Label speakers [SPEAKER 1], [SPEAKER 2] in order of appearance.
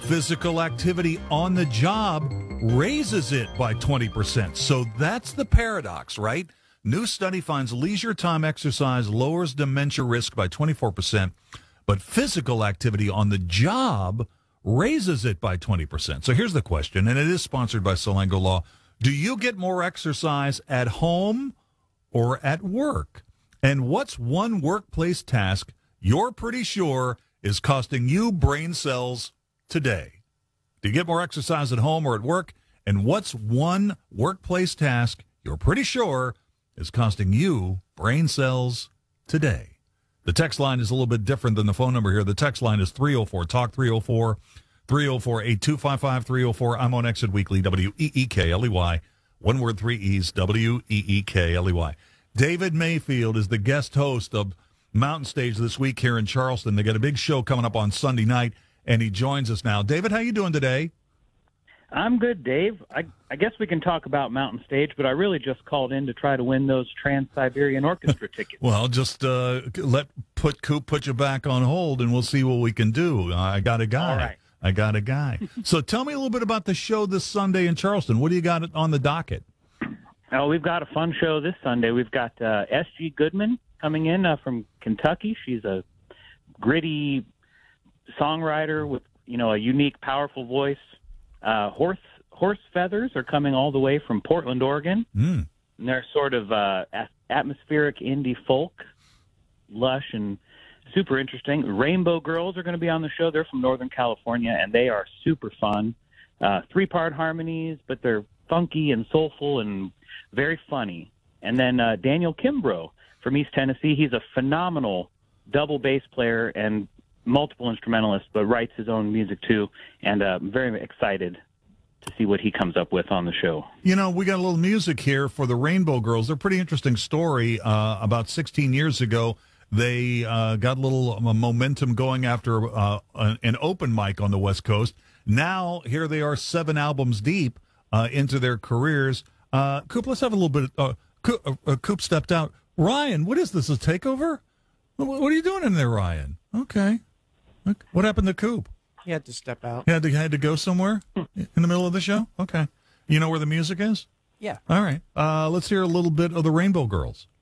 [SPEAKER 1] physical activity on the job raises it by 20%. So that's the paradox, right? New study finds leisure time exercise lowers dementia risk by 24%, but physical activity on the job raises it by 20%. So here's the question, and it is sponsored by Salango Law. Do you get more exercise at home or at work? And what's one workplace task you're pretty sure is costing you brain cells today? Do you get more exercise at home or at work? And what's one workplace task you're pretty sure is costing you brain cells today? The text line is a little bit different than the phone number here. The text line is 304-TALK, 304-825-5304. 304. I'm on Exit Weekly, WEEKLEY. One word, three E's, WEEKLEY. David Mayfield is the guest host of Mountain Stage this week here in Charleston. They got a big show coming up on Sunday night, and he joins us now. David, how you doing today?
[SPEAKER 2] I'm good, Dave. I guess we can talk about Mountain Stage, but I really just called in to try to win those Trans-Siberian Orchestra tickets.
[SPEAKER 1] Well, just put you back on hold, and we'll see what we can do. I got a guy.
[SPEAKER 2] All right.
[SPEAKER 1] I got a guy. So tell me a little bit about the show this Sunday in Charleston. What do you got on the docket?
[SPEAKER 2] Oh, we've got a fun show this Sunday. We've got S.G. Goodman coming in from Kentucky. She's a gritty songwriter with, a unique, powerful voice. Horse Feathers are coming all the way from Portland, Oregon. And they're sort of atmospheric indie folk, lush and super interesting. Rainbow Girls are going to be on the show. They're from Northern California, and they are super fun. Three-part harmonies, but they're funky and soulful and very funny. And then Daniel Kimbrough from East Tennessee. He's a phenomenal double bass player and multiple instrumentalist, but writes his own music too, and I'm very excited to see what he comes up with on the show.
[SPEAKER 1] We got a little music here for the Rainbow Girls. They're a pretty interesting story. About 16 years ago, they got a little momentum going after an open mic on the West Coast. Now, here they are 7 albums deep into their careers. Coop, let's have a little bit. Coop stepped out. Ryan, what is this, a takeover? What are you doing in there, Ryan? Okay. What happened to Coop?
[SPEAKER 3] He had to step out.
[SPEAKER 1] He had to go somewhere in the middle of the show? Okay. You know where the music is?
[SPEAKER 3] Yeah.
[SPEAKER 1] All right. Let's hear a little bit of the Rainbow Girls.